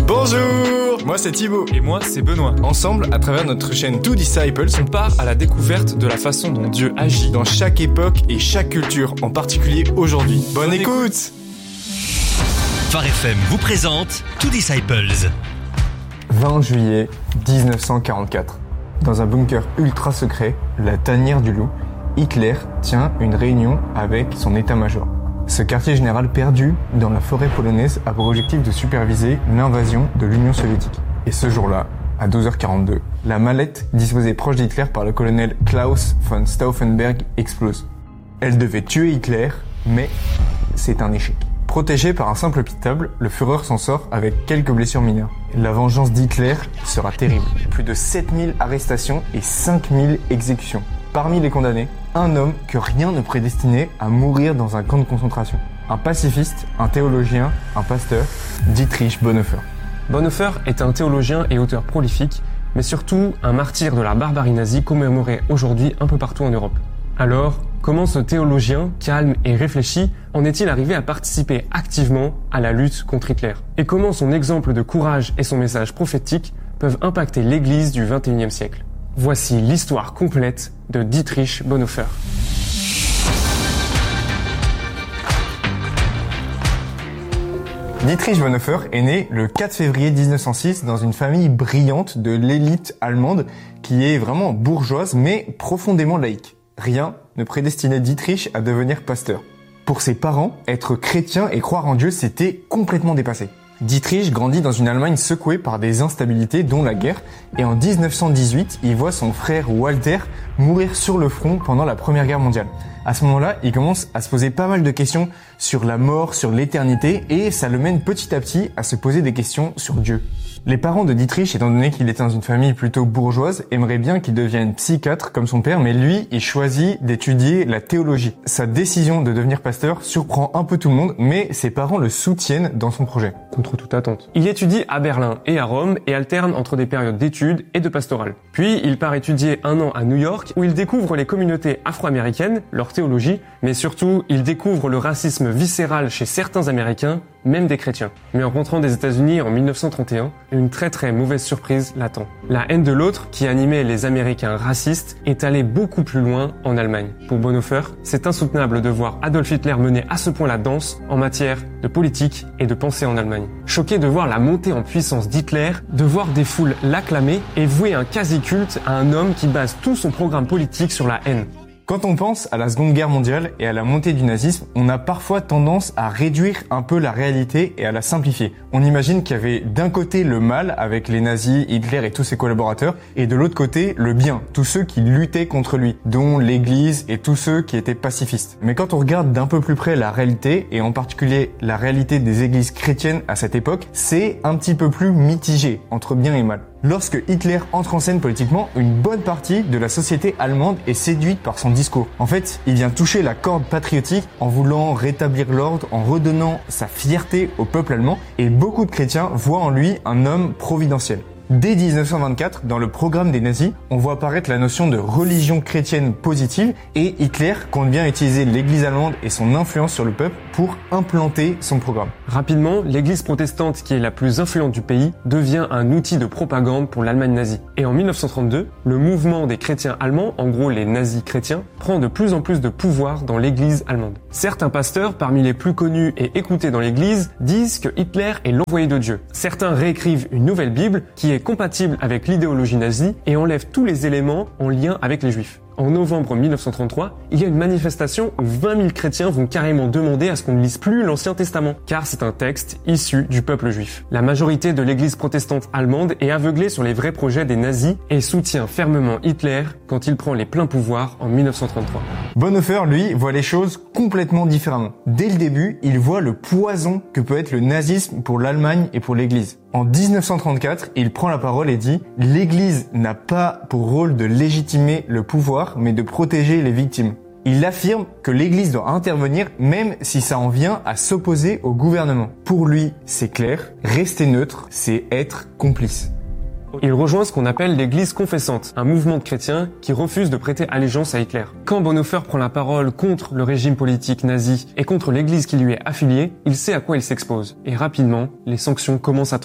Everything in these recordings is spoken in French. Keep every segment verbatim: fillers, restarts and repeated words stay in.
Bonjour, moi c'est Thibaut. Et moi c'est Benoît. Ensemble, à travers notre chaîne Two Disciples, on part à la découverte de la façon dont Dieu agit dans chaque époque et chaque culture, en particulier aujourd'hui. Bonne, Bonne écoute, écoute. Phare F M vous présente Two Disciples. vingt juillet dix-neuf cent quarante-quatre. Dans un bunker ultra secret, la tanière du loup, Hitler tient une réunion avec son état-major. Ce quartier général perdu dans la forêt polonaise a pour objectif de superviser l'invasion de l'Union soviétique. Et ce jour-là, à douze heures quarante-deux, la mallette disposée proche d'Hitler par le colonel Klaus von Stauffenberg explose. Elle devait tuer Hitler, mais c'est un échec. Protégé par un simple pitable, le Führer s'en sort avec quelques blessures mineures. La vengeance d'Hitler sera terrible. Plus de sept mille arrestations et cinq mille exécutions. Parmi les condamnés, un homme que rien ne prédestinait à mourir dans un camp de concentration. Un pacifiste, un théologien, un pasteur, Dietrich Bonhoeffer. Bonhoeffer est un théologien et auteur prolifique, mais surtout un martyr de la barbarie nazie commémoré aujourd'hui un peu partout en Europe. Alors, comment ce théologien, calme et réfléchi, en est-il arrivé à participer activement à la lutte contre Hitler? Et comment son exemple de courage et son message prophétique peuvent impacter l'Église du vingt et unième siècle? Voici l'histoire complète de Dietrich Bonhoeffer. Dietrich Bonhoeffer est né le quatre février dix-neuf cent six dans une famille brillante de l'élite allemande qui est vraiment bourgeoise mais profondément laïque. Rien ne prédestinait Dietrich à devenir pasteur. Pour ses parents, être chrétien et croire en Dieu, c'était complètement dépassé. Dietrich grandit dans une Allemagne secouée par des instabilités, dont la guerre, et en dix-neuf cent dix-huit, il voit son frère Walter mourir sur le front pendant la Première Guerre mondiale. À ce moment-là, il commence à se poser pas mal de questions sur la mort, sur l'éternité, et ça le mène petit à petit à se poser des questions sur Dieu. Les parents de Dietrich, étant donné qu'il était dans une famille plutôt bourgeoise, aimeraient bien qu'il devienne psychiatre comme son père, mais lui, il choisit d'étudier la théologie. Sa décision de devenir pasteur surprend un peu tout le monde, mais ses parents le soutiennent dans son projet. Contre toute attente. Il étudie à Berlin et à Rome et alterne entre des périodes d'études et de pastorale. Puis, il part étudier un an à New York, où il découvre les communautés afro-américaines, leur théologie, mais surtout, il découvre le racisme viscéral chez certains Américains, même des chrétiens. Mais en rentrant des États-Unis en mille neuf cent trente et un, une très très mauvaise surprise l'attend. La haine de l'autre, qui animait les Américains racistes, est allée beaucoup plus loin en Allemagne. Pour Bonhoeffer, c'est insoutenable de voir Adolf Hitler mener à ce point la danse en matière de politique et de pensée en Allemagne. Choqué de voir la montée en puissance d'Hitler, de voir des foules l'acclamer et vouer un quasi-culte à un homme qui base tout son programme politique sur la haine. Quand on pense à la Seconde Guerre mondiale et à la montée du nazisme, on a parfois tendance à réduire un peu la réalité et à la simplifier. On imagine qu'il y avait d'un côté le mal avec les nazis, Hitler et tous ses collaborateurs, et de l'autre côté le bien, tous ceux qui luttaient contre lui, dont l'Église et tous ceux qui étaient pacifistes. Mais quand on regarde d'un peu plus près la réalité, et en particulier la réalité des églises chrétiennes à cette époque, c'est un petit peu plus mitigé entre bien et mal. Lorsque Hitler entre en scène politiquement, une bonne partie de la société allemande est séduite par son discours. En fait, il vient toucher la corde patriotique en voulant rétablir l'ordre, en redonnant sa fierté au peuple allemand, et beaucoup de chrétiens voient en lui un homme providentiel. Dès dix-neuf cent vingt-quatre, dans le programme des nazis, on voit apparaître la notion de religion chrétienne positive et Hitler compte bien utiliser l'église allemande et son influence sur le peuple pour implanter son programme. Rapidement, l'église protestante, qui est la plus influente du pays, devient un outil de propagande pour l'Allemagne nazie. Et en mille neuf cent trente-deux, le mouvement des chrétiens allemands, en gros les nazis chrétiens, prend de plus en plus de pouvoir dans l'église allemande. Certains pasteurs, parmi les plus connus et écoutés dans l'église, disent que Hitler est l'envoyé de Dieu. Certains réécrivent une nouvelle Bible qui est compatible avec l'idéologie nazie et enlève tous les éléments en lien avec les juifs. En novembre mille neuf cent trente-trois, il y a une manifestation où vingt mille chrétiens vont carrément demander à ce qu'on ne lise plus l'Ancien Testament, car c'est un texte issu du peuple juif. La majorité de l'église protestante allemande est aveuglée sur les vrais projets des nazis et soutient fermement Hitler quand il prend les pleins pouvoirs en mille neuf cent trente-trois. Bonhoeffer, lui, voit les choses complètement différemment. Dès le début, il voit le poison que peut être le nazisme pour l'Allemagne et pour l'église. En dix-neuf cent trente-quatre, il prend la parole et dit « L'Église n'a pas pour rôle de légitimer le pouvoir, mais de protéger les victimes. » Il affirme que l'Église doit intervenir même si ça en vient à s'opposer au gouvernement. Pour lui, c'est clair, rester neutre, c'est être complice. Il rejoint ce qu'on appelle l'Église confessante, un mouvement de chrétiens qui refuse de prêter allégeance à Hitler. Quand Bonhoeffer prend la parole contre le régime politique nazi et contre l'Église qui lui est affiliée, il sait à quoi il s'expose. Et rapidement, les sanctions commencent à tomber.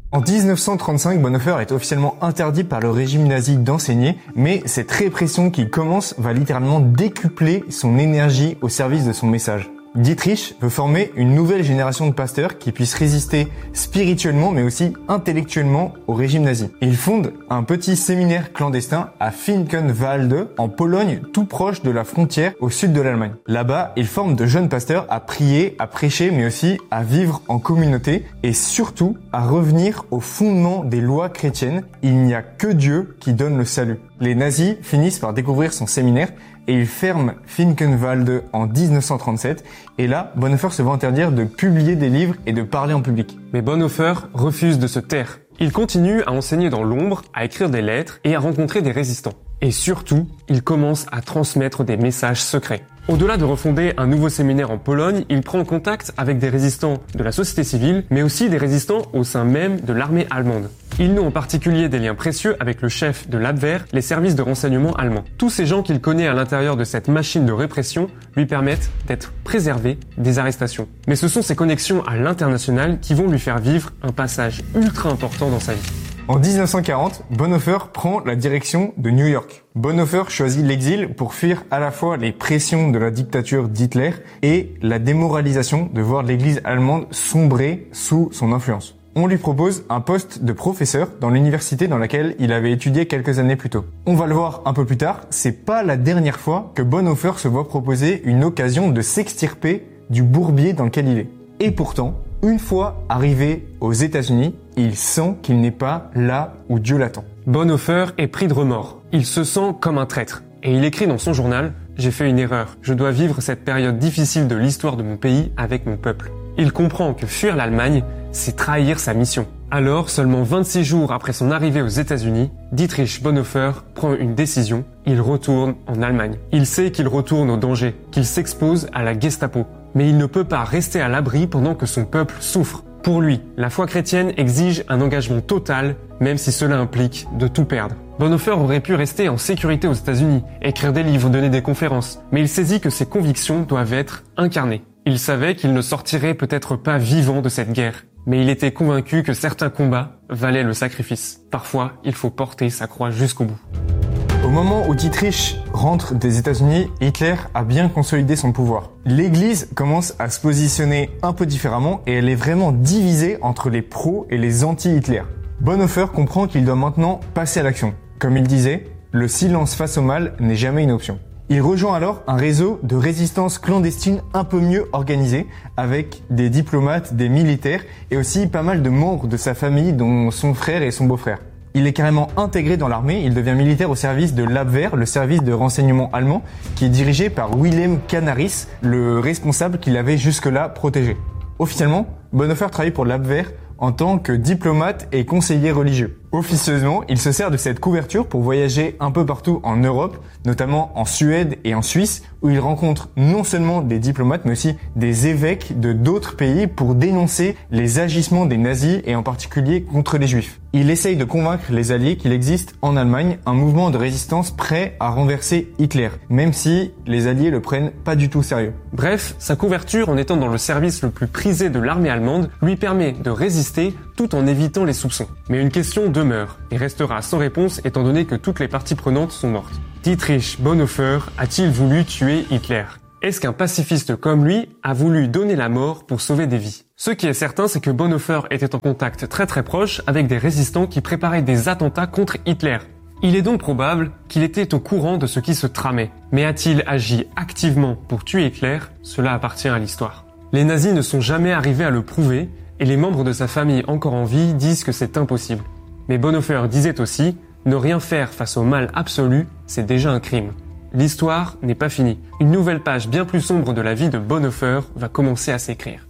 En dix-neuf cent trente-cinq, Bonhoeffer est officiellement interdit par le régime nazi d'enseigner, mais cette répression qui commence va littéralement décupler son énergie au service de son message. Dietrich veut former une nouvelle génération de pasteurs qui puissent résister spirituellement mais aussi intellectuellement au régime nazi. Il fonde un petit séminaire clandestin à Finkenwalde en Pologne, tout proche de la frontière au sud de l'Allemagne. Là-bas, il forme de jeunes pasteurs à prier, à prêcher mais aussi à vivre en communauté et surtout à revenir au fondement des lois chrétiennes. Il n'y a que Dieu qui donne le salut. Les nazis finissent par découvrir son séminaire et il ferme Finkenwalde en dix-neuf cent trente-sept. Et là, Bonhoeffer se voit interdire de publier des livres et de parler en public. Mais Bonhoeffer refuse de se taire. Il continue à enseigner dans l'ombre, à écrire des lettres et à rencontrer des résistants. Et surtout, il commence à transmettre des messages secrets. Au-delà de refonder un nouveau séminaire en Pologne, il prend contact avec des résistants de la société civile, mais aussi des résistants au sein même de l'armée allemande. Il noue en particulier des liens précieux avec le chef de l'Abwehr, les services de renseignement allemands. Tous ces gens qu'il connaît à l'intérieur de cette machine de répression lui permettent d'être préservé des arrestations. Mais ce sont ces connexions à l'international qui vont lui faire vivre un passage ultra important dans sa vie. En dix-neuf cent quarante, Bonhoeffer prend la direction de New York. Bonhoeffer choisit l'exil pour fuir à la fois les pressions de la dictature d'Hitler et la démoralisation de voir l'église allemande sombrer sous son influence. On lui propose un poste de professeur dans l'université dans laquelle il avait étudié quelques années plus tôt. On va le voir un peu plus tard, c'est pas la dernière fois que Bonhoeffer se voit proposer une occasion de s'extirper du bourbier dans lequel il est. Et pourtant, une fois arrivé aux États-Unis, il sent qu'il n'est pas là où Dieu l'attend. Bonhoeffer est pris de remords. Il se sent comme un traître. Et il écrit dans son journal « J'ai fait une erreur. Je dois vivre cette période difficile de l'histoire de mon pays avec mon peuple. » Il comprend que fuir l'Allemagne, c'est trahir sa mission. Alors, seulement vingt-six jours après son arrivée aux États-Unis, Dietrich Bonhoeffer prend une décision. Il retourne en Allemagne. Il sait qu'il retourne au danger, qu'il s'expose à la Gestapo. Mais il ne peut pas rester à l'abri pendant que son peuple souffre. Pour lui, la foi chrétienne exige un engagement total, même si cela implique de tout perdre. Bonhoeffer aurait pu rester en sécurité aux États-Unis, écrire des livres, donner des conférences, mais il saisit que ses convictions doivent être incarnées. Il savait qu'il ne sortirait peut-être pas vivant de cette guerre, mais il était convaincu que certains combats valaient le sacrifice. Parfois, il faut porter sa croix jusqu'au bout. Au moment où Dietrich rentre des États-Unis, Hitler a bien consolidé son pouvoir. L'Église commence à se positionner un peu différemment et elle est vraiment divisée entre les pros et les anti-Hitler. Bonhoeffer comprend qu'il doit maintenant passer à l'action. Comme il disait, le silence face au mal n'est jamais une option. Il rejoint alors un réseau de résistance clandestine un peu mieux organisé, avec des diplomates, des militaires et aussi pas mal de membres de sa famille, dont son frère et son beau-frère. Il est carrément intégré dans l'armée, il devient militaire au service de l'Abwehr, le service de renseignement allemand, qui est dirigé par Wilhelm Canaris, le responsable qu'il avait jusque-là protégé. Officiellement, Bonhoeffer travaille pour l'Abwehr en tant que diplomate et conseiller religieux. Officieusement, il se sert de cette couverture pour voyager un peu partout en Europe, notamment en Suède et en Suisse, où il rencontre non seulement des diplomates, mais aussi des évêques de d'autres pays pour dénoncer les agissements des nazis et en particulier contre les juifs. Il essaye de convaincre les alliés qu'il existe en Allemagne un mouvement de résistance prêt à renverser Hitler, même si les alliés le prennent pas du tout sérieux. Bref, sa couverture en étant dans le service le plus prisé de l'armée allemande lui permet de résister tout en évitant les soupçons. Mais une question demeure et restera sans réponse étant donné que toutes les parties prenantes sont mortes. Dietrich Bonhoeffer a-t-il voulu tuer Hitler ? Est-ce qu'un pacifiste comme lui a voulu donner la mort pour sauver des vies ? Ce qui est certain, c'est que Bonhoeffer était en contact très très proche avec des résistants qui préparaient des attentats contre Hitler. Il est donc probable qu'il était au courant de ce qui se tramait. Mais a-t-il agi activement pour tuer Hitler ? Cela appartient à l'histoire. Les nazis ne sont jamais arrivés à le prouver et les membres de sa famille encore en vie disent que c'est impossible. Mais Bonhoeffer disait aussi « Ne rien faire face au mal absolu, c'est déjà un crime ». L'histoire n'est pas finie. Une nouvelle page bien plus sombre de la vie de Bonhoeffer va commencer à s'écrire.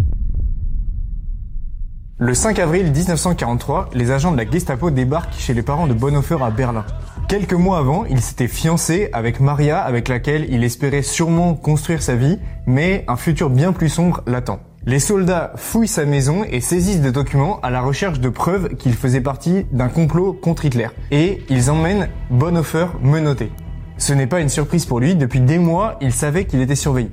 Le cinq avril dix-neuf cent quarante-trois, les agents de la Gestapo débarquent chez les parents de Bonhoeffer à Berlin. Quelques mois avant, il s'était fiancé avec Maria, avec laquelle il espérait sûrement construire sa vie, mais un futur bien plus sombre l'attend. Les soldats fouillent sa maison et saisissent des documents à la recherche de preuves qu'il faisait partie d'un complot contre Hitler. Et ils emmènent Bonhoeffer menotté. Ce n'est pas une surprise pour lui, depuis des mois, il savait qu'il était surveillé.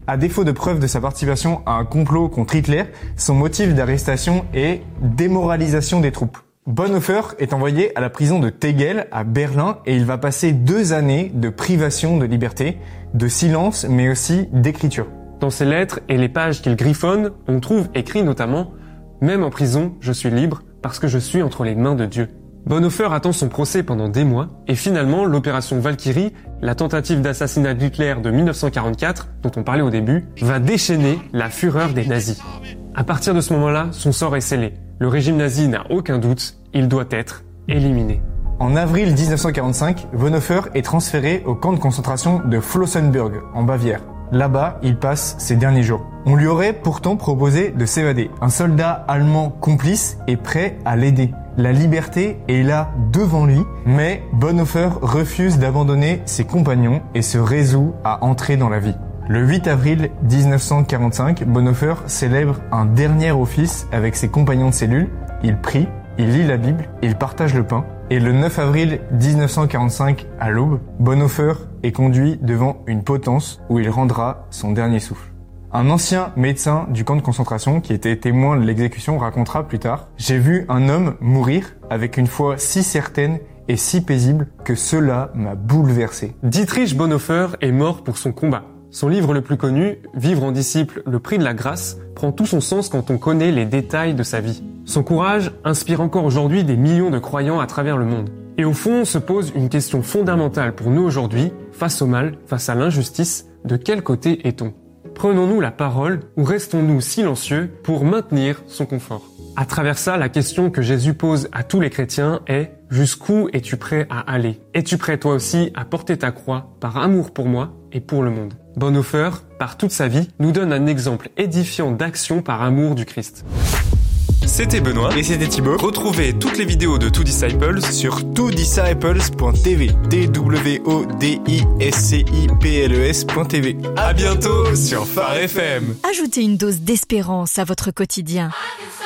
À défaut de preuves de sa participation à un complot contre Hitler, son motif d'arrestation est démoralisation des troupes. Bonhoeffer est envoyé à la prison de Tegel à Berlin et il va passer deux années de privation de liberté, de silence mais aussi d'écriture. Dans ses lettres et les pages qu'il griffonne, on trouve écrit notamment « Même en prison, je suis libre parce que je suis entre les mains de Dieu ». Bonhoeffer attend son procès pendant des mois et finalement l'opération Valkyrie, la tentative d'assassinat d'Hitler de mille neuf cent quarante-quatre, dont on parlait au début, va déchaîner la fureur des nazis. À partir de ce moment-là, son sort est scellé. Le régime nazi n'a aucun doute, il doit être éliminé. En avril dix-neuf cent quarante-cinq, Bonhoeffer est transféré au camp de concentration de Flossenbürg, en Bavière. Là-bas, il passe ses derniers jours. On lui aurait pourtant proposé de s'évader. Un soldat allemand complice est prêt à l'aider. La liberté est là devant lui, mais Bonhoeffer refuse d'abandonner ses compagnons et se résout à entrer dans la vie. Le huit avril dix-neuf cent quarante-cinq, Bonhoeffer célèbre un dernier office avec ses compagnons de cellule. Il prie, il lit la Bible, il partage le pain. Et le neuf avril dix-neuf cent quarante-cinq, à l'aube, Bonhoeffer est conduit devant une potence où il rendra son dernier souffle. Un ancien médecin du camp de concentration qui était témoin de l'exécution racontera plus tard « J'ai vu un homme mourir avec une foi si certaine et si paisible que cela m'a bouleversé. » Dietrich Bonhoeffer est mort pour son combat. Son livre le plus connu, Vivre en disciple, le prix de la grâce, prend tout son sens quand on connaît les détails de sa vie. Son courage inspire encore aujourd'hui des millions de croyants à travers le monde. Et au fond, se pose une question fondamentale pour nous aujourd'hui, face au mal, face à l'injustice, de quel côté est-on ? Prenons-nous la parole ou restons-nous silencieux pour maintenir son confort ? À travers ça, la question que Jésus pose à tous les chrétiens est « Jusqu'où es-tu prêt à aller ? Es-tu prêt toi aussi à porter ta croix par amour pour moi et pour le monde ?» Bonhoeffer, par toute sa vie, nous donne un exemple édifiant d'action par amour du Christ. C'était Benoît Et c'était Thibaut. Retrouvez toutes les vidéos de Two Disciples Sur two disciples point t v. T W O D I S C I P L E S point t v. À bientôt sur Phare F M. Ajoutez une dose d'espérance à votre quotidien.